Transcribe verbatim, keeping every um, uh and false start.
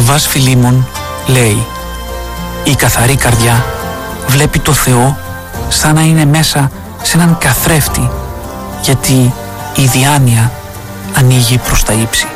Βάς Φιλίμων λέει: η καθαρή καρδιά βλέπει το Θεό σαν να είναι μέσα σε έναν καθρέφτη, γιατί η διάνοια ανοίγει προς τα ύψη.